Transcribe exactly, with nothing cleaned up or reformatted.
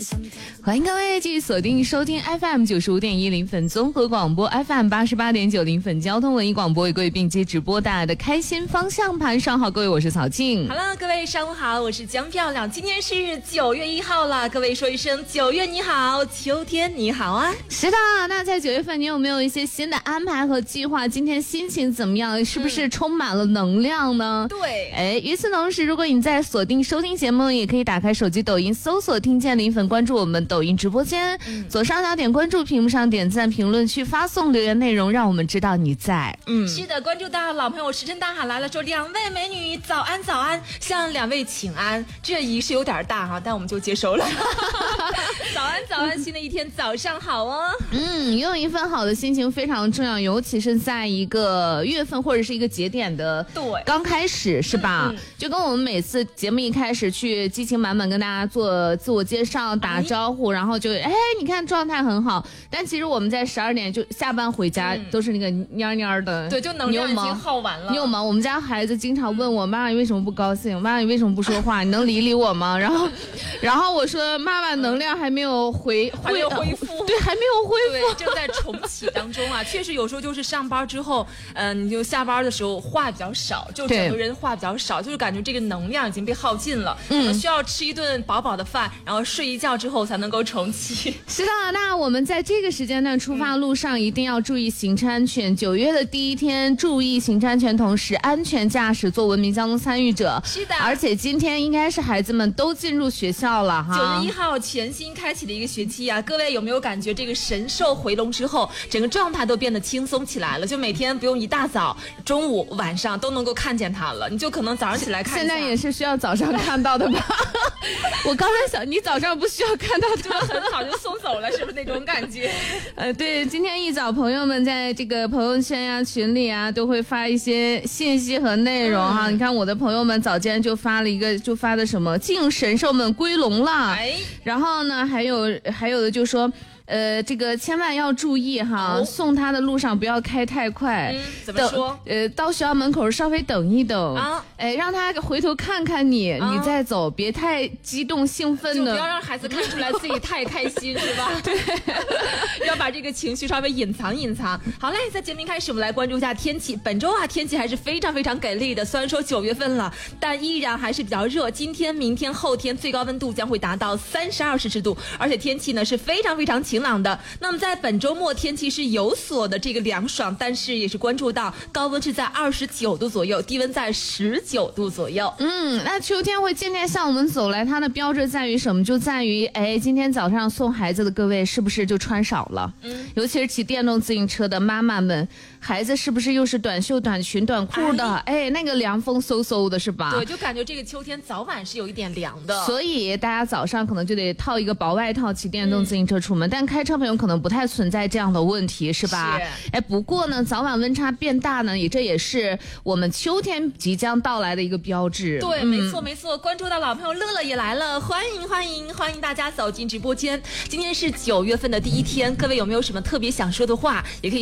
欢迎各位继续锁定收听 F M 九十五点一临汾综合广播 F M 八十八点九临汾交通文艺广播，与各位并机直播大家的开心方向盘。上好，各位，我是曹静。 Hello， 各位上午好，我是江漂亮。今天是九月一号了，各位说一声九月你好，秋天你好啊。 是的，那在九月份你有没有一些新的安排和计划？今天心情怎么样？是不是充满了能量呢？ 嗯、对， 哎，与此同时，如果你在锁定收听节目，也可以打开手机抖音搜索听见临汾，关注我们抖音直播间，嗯、左上角点关注，屏幕上点赞，评论区发送留言内容，让我们知道你在。 嗯，是的，关注到老朋友石沉大海来了，说两位美女早安早安，向两位请安，这仪式有点大哈，但我们就接受了。早安早安，新的一天早上好哦。 嗯，拥有一份好的心情非常重要，尤其是在一个月份或者是一个节点的对刚开始，是吧？ 嗯嗯、 就跟我们每次节目一开始去激情满满跟大家做自我介绍、打招呼，哎、然后就哎，你看状态很好，但其实我们在十二点就下班回家、嗯、都是那个蔫蔫的， 对，就能量已经耗完了。 你有吗？我们家孩子经常问我，妈妈你为什么不高兴？妈妈你为什么不说话？你能理理我吗？然后，然后我说妈妈能量还没有回， 还没有恢复， 对，还没有恢复， 正在重启当中啊。确实有时候就是上班之后，嗯、呃，你就下班的时候话比较少，就整个人话比较少，就是感觉这个能量已经被耗尽了，可能需要吃一顿饱饱的饭，然后睡一觉之后才能够重启。 是的，那我们在这个时间段出发路上一定要注意行车安全。九月的第一天，注意行车安全，同时安全驾驶，做文明交通参与者。 是的， 而且今天应该是孩子们都进入学校了哈。 九月一号全新开启的一个学期啊，各位有没有感觉这个神兽回笼之后，整个状态都变得轻松起来了？就每天不用一大早、中午、晚上都能够看见它了，你就可能早上起来看一下。 现在也是需要早上看到的吧？我刚才想，你早上不需要看到它， 就很好就送走了，是不是那种感觉？ 呃，对，今天一早朋友们在这个朋友圈呀、群里啊，都会发一些信息和内容哈、嗯。你看我的朋友们早间就发了一个，就发的什么“敬神兽们归笼了”，哎，然后呢，还有还有的就说。呃，这个千万要注意哈，哦、送他的路上不要开太快。 嗯，怎么说？ 呃，到学校门口稍微等一等啊，哎，让他回头看看你，啊、你再走，别太激动兴奋的， 就不要让孩子看出来自己太开心，是吧？ 对， 要把这个情绪稍微隐藏隐藏。好嘞，在节目一开始，我们来关注一下天气。本周啊，天气还是非常非常给力的。虽然说九月份了，但依然还是比较热。今天、明天、后天最高温度将会达到三十二摄氏度，而且天气呢是非常非常晴朗的。那么在本周末天气是有所的这个凉爽，但是也是关注到高温是在二十九度左右，低温在十九度左右。 嗯，那秋天会渐渐向我们走来，它的标志在于什么？就在于哎，今天早上送孩子的各位是不是就穿少了？嗯，尤其是骑电动自行车的妈妈们，孩子是不是又是短袖、短裙、短裤的？哎，哎那个凉风嗖嗖的，是吧？ 对，就感觉这个秋天早晚是有一点凉的， 所以大家早上可能就得套一个薄外套，骑电动自行车出门。嗯、但开车朋友可能不太存在这样的问题，是吧？ 是。 哎，不过呢，早晚温差变大呢，也这也是我们秋天即将到来的一个标志。 对，嗯、没错没错。关注到老朋友乐乐也来了，欢迎欢迎欢迎大家走进直播间。今天是九月份的第一天，各位有没有什么特别想说的话？也可以。